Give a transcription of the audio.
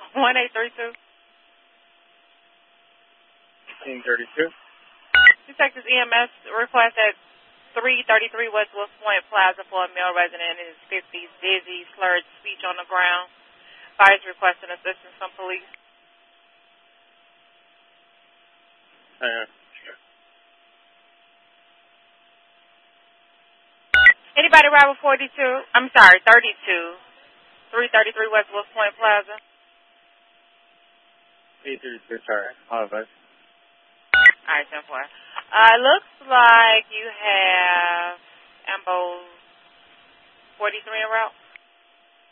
1832. 1832. Texas EMS request at 333 West Wolf Point Plaza for a male resident in his 50s, dizzy, slurred speech on the ground. Fire is requesting assistance from police. Anybody ride with 32? I'm sorry, 32. 333 West Wolf Point Plaza. 832, sorry. Apologize. All right, 10-4. Looks like you have Ambo 43 en route.